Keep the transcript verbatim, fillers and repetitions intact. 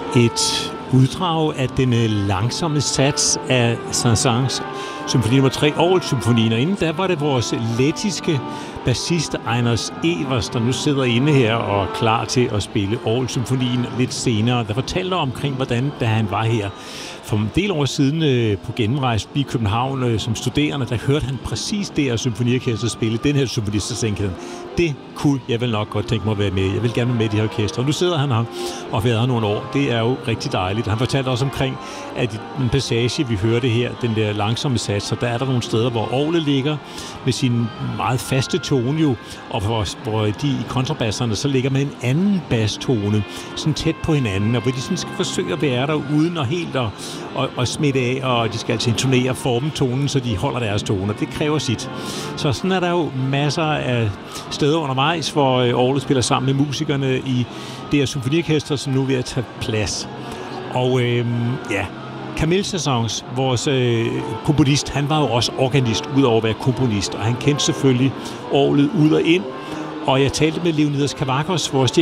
et uddrag af den langsomme sats af Saint-Saëns symfoni nummer tre, Orgelsymfonien. Og inden da var det vores lettiske bassist Einar Evers, der nu sidder inde her og er klar til at spille Orgelsymfonien lidt senere, der fortalte omkring, hvordan da han var her for en del år siden øh, på gennemrejse i København øh, som studerende, der hørte han præcis det her symfoniorkester spille, den her symfoni, så tænkte han, det kunne jeg vel nok godt tænke mig at være med. Jeg vil gerne være med i det her orkester. Og nu sidder han her og har været her nogle år. Det er jo rigtig dejligt. Han fortalte også omkring, at i den passage, vi hørte her, den der langsomme sats, så der er der nogle steder, hvor orglet ligger med sin meget faste tone jo, og hvor, hvor de i kontrabasserne, så ligger med en anden basstone, sådan tæt på hinanden, og hvor de sådan skal forsøge at være der uden at helt at Og, og smitte af, og de skal altså intonere formen tonen, så de holder deres toner. Det kræver sit. Så sådan er der jo masser af steder undervejs, hvor øh, orglet spiller sammen med musikerne i det her symfoniorkester, som nu er ved at tage plads. Og øh, ja, Camille Saint-Saëns, vores øh, komponist, han var jo også organist, udover at være komponist, og han kendte selvfølgelig orglet ud og ind. Og jeg talte med Leonidas Kavakos, vores